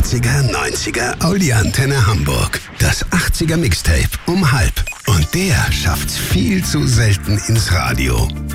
80er, 90er Audi Antenne Hamburg. Das 80er Mixtape um 1:30. Und der schafft's viel zu selten ins Radio.